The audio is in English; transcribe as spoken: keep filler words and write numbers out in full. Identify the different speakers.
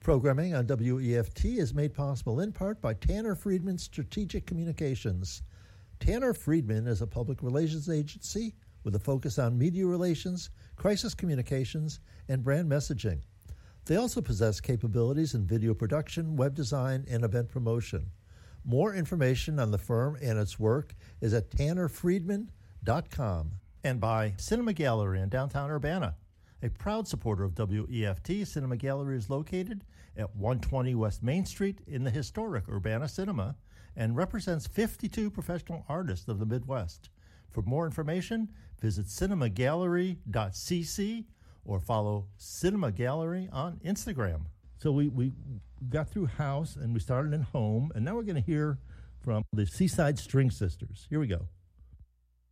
Speaker 1: Programming on W E F T is made possible in part by Tanner Friedman Strategic Communications. Tanner Friedman is a public relations agency with a focus on media relations, crisis communications, and brand messaging. They also possess capabilities in video production, web design, and event promotion. More information on the firm and its work is at tanner friedman dot com. And by Cinema Gallery in downtown Urbana. A proud supporter of W E F T, Cinema Gallery is located at one twenty West Main Street in the historic Urbana Cinema and represents fifty-two professional artists of the Midwest. For more information, visit cinema gallery dot c c or follow Cinema Gallery on Instagram. So we, we got through house and we started in home, and now we're going to hear from the Seaside String Sisters. Here we go.